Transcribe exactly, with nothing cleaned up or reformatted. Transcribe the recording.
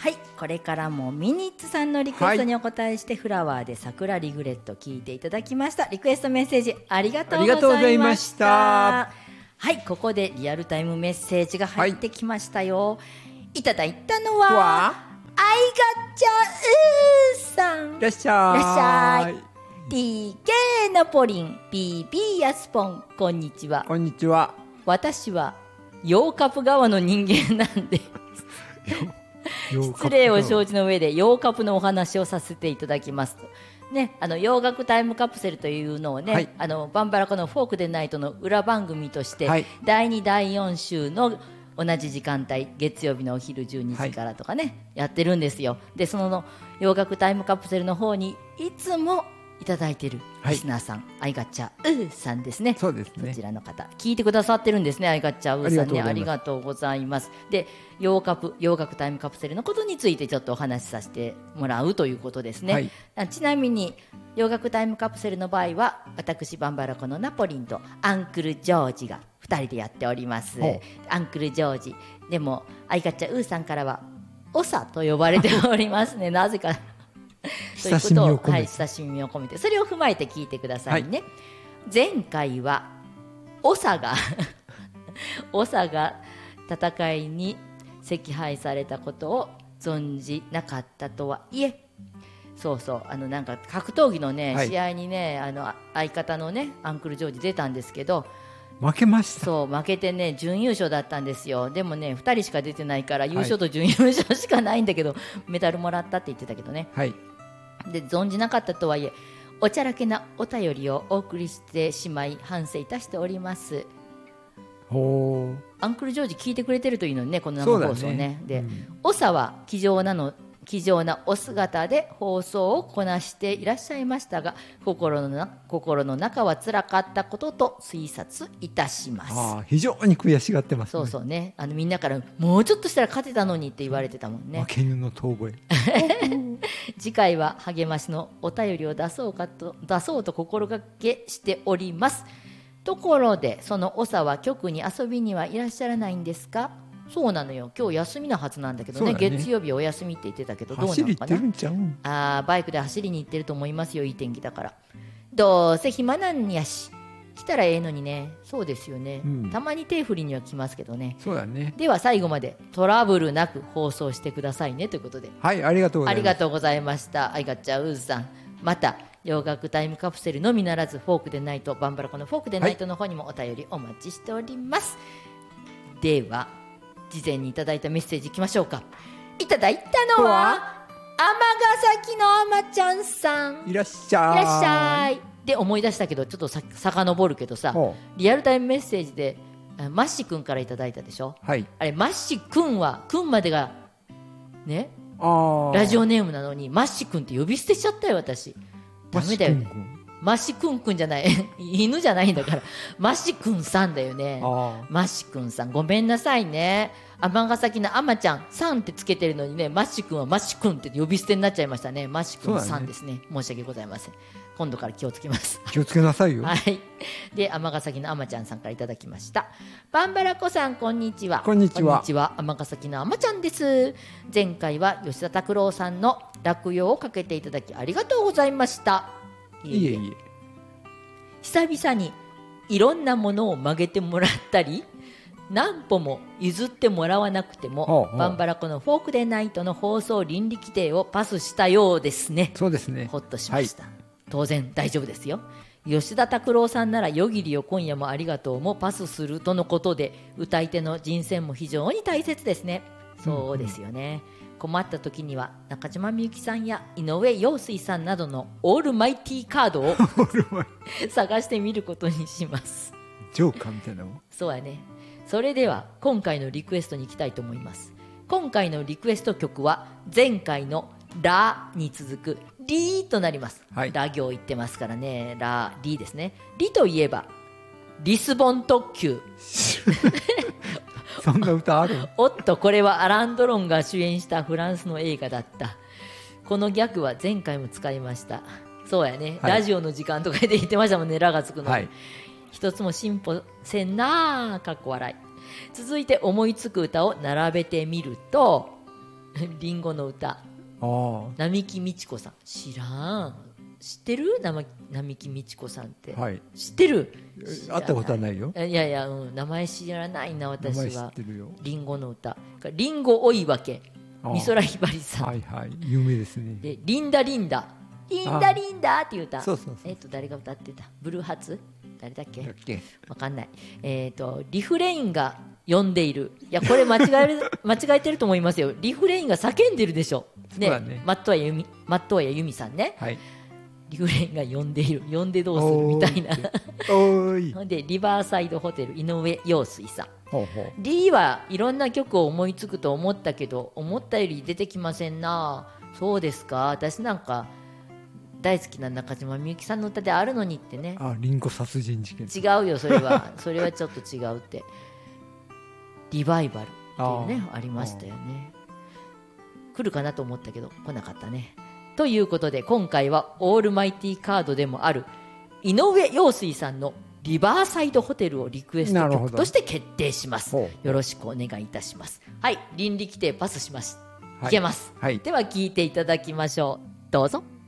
はい、これからもミニッツさんのリクエストにお答えして、はい、フラワーで桜リグレット聞いていただきました。リクエストメッセージありがとうございました。はい、ここでリアルタイムメッセージが入ってきましたよ。はい、いただいたのはアイガチャウーさん。 いらっしゃい。 いらっしゃい。ティーケー ナポリン ビービー ヤスポン、こんにちは。 こんにちは。 私はヨーカプ川の人間なんで失礼を承知の上でヨーカプのお話をさせていただきますと、ね、あの洋楽タイムカプセルというのをね、はい、あのバンバラコのフォークでナイトの裏番組として、はい、だいにだいよん週の同じ時間帯、月曜日のお昼じゅうにじからとかね、はい、やってるんですよ。でその洋楽タイムカプセルの方にいつもいただいているリスナーさん、はい、アイガッチャウーさんですね。 そうですね。 そちらの方聞いてくださってるんですね。アイガッチャウーさんね、ありがとうございます。で洋カプ洋楽タイムカプセルのことについてちょっとお話しさせてもらうということですね。はい、ちなみに洋楽タイムカプセルの場合は私バンバラコのナポリンとアンクルジョージがふたりでやっております。アンクルジョージでもアイガッチャウーさんからはオサと呼ばれておりますね。なぜかということを、はい、親しみを込めてそれを踏まえて聞いてくださいね。はい、前回は長が長が戦いに惜敗されたことを存じなかったとはいえ、そうそうあのなんか格闘技のね、はい、試合にねあの相方のねアンクルジョージ出たんですけど負けました。 そう負けてね準優勝だったんですよ。でもねふたりしか出てないから優勝と準優勝しかないんだけど、はい、メダルもらったって言ってたけどね。はいで存じなかったとはいえおちゃらけなお便りをお送りしてしまい反省いたしております。ほアンクルジョージ聞いてくれてるといいのにねこの生放送 ね, ねで、うん、長は気丈なの気丈なお姿で放送をこなしていらっしゃいましたが心 の, な心の中は辛かったことと推察いたします。 あ非常に悔しがってますね。 そうそうねあのみんなからもうちょっとしたら勝てたのにって言われてたもんね。 負け犬の遠吠え次回は励ましのお便りを出そうかと出そうと心がけしております。ところでその長は局に遊びにはいらっしゃらないんですか？そうなのよ今日休みなはずなんだけど ね, ね月曜日お休みって言ってたけどどうなのかな。 走り行ってるんちゃう？ あバイクで走りに行ってると思いますよ。いい天気だからどうせ暇なんやし来たらええのにね。そうですよね、うん、たまに手振りには来ますけどね。 そうだね。 では最後までトラブルなく放送してくださいねということで。 はいありがとうございます。 ありがとうございました。アイガッチャウーズさんまた洋楽タイムカプセルのみならずフォークでナイトバンバラコのフォークでナイトの方にもお便りお待ちしております。はい、では事前にいただいたメッセージいきましょうか。いただいたのは尼崎のあまちゃんさん。 いらっしゃい。 いらっしゃい。で思い出したけどちょっとさ遡るけどさリアルタイムメッセージでマッシ君からいただいたでしょ。はい、あれマッシ君は君までがねあラジオネームなのにマッシ君って呼び捨てしちゃったよ私。ダメだよね。マッシくんくんじゃない犬じゃないんだからマッシくんさんだよね。マッシくんさんごめんなさいね。尼崎のあまちゃんさんってつけてるのにねマッシくんはマッシくんって呼び捨てになっちゃいましたね。マッシくんさんですね。申し訳ございません。今度から気をつけます。 気をつけなさいよ。 はい。で尼崎のあまちゃんさんからいただきました。バンバラコさんこんにちは。 こんにちは。 こんにちは尼崎のあまちゃんです。前回は吉田拓郎さんの落葉をかけていただきありがとうございました。 いえいえいえ久々にいろんなものを曲げてもらったり何歩も譲ってもらわなくてもほうほうバンバラコのフォークデーナイトの放送倫理規定をパスしたようですね。 そうですね。 ほっとしました、はい、当然大丈夫ですよ。吉田拓郎さんなら夜霧よ今夜もありがとうもパスするとのことで歌い手の人選も非常に大切ですね。そうですよね、うん、困った時には中島みゆきさんや井上陽水さんなどのオールマイティーカードを探してみることにします。 ジョーカーみたいなもん。 そうやね。それでは今回のリクエストに行きたいと思います。今回のリクエスト曲は前回のラに続くリとなります、はい、ラ行言ってますからね。ラリですね。リといえばリスボン特急そんな歌ある？ おっとこれはアラン・ドロンが主演したフランスの映画だった。このギャグは前回も使いました。そうやね、はい、ラジオの時間とかで言ってましたもんね。ラがつくの、はい、一つも進歩せんなかっこ笑い。続いて思いつく歌を並べてみるとリンゴの歌。 あ並木道子さん。知らん。知ってる？並並木道子さんって、 はい、 知ってる？ 会ったことはないよ。 いやいや、うん、名前知らないな私は。 名前知ってるよ。 リンゴの歌。リンゴ追い分け。美空ひばりさん。 はいはい、有名ですね。 でリンダリンダリンダリンダっていう歌。 そうそうそう。 えっと誰が歌ってた？ブルーハーツ？誰だっけ？ だっけ？ わかんない。えっとリフレインが呼んでいる。いやこれ間違える間違えてると思いますよ。リフレインが叫んでるでしょ。ね、 そうだね。 マットアヤユミマットアヤユミさんね。 はい。 リフレインが呼んでいる。呼んでどうするみたいな。 おーい。 ほんでリバーサイドホテル井上陽水さん。 ほうほう。 D はいろんな曲を思いつくと思ったけど思ったより出てきませんな。そうですか。私なんか大好きな中島みゆきさんの歌であるのにってね。 あ、リンゴ殺人事件。 違うよそれは。それはちょっと違うって。リバイバルっていうね あ, ありましたよね。来るかなと思ったけど来なかったね。ということで今回はオールマイティカードでもある井上陽水さんのリバーサイドホテルをリクエスト曲として決定します。よろしくお願いいたします。はい、倫理規定パスします。いけます、 はい、 では聴いていただきましょう。どうぞ。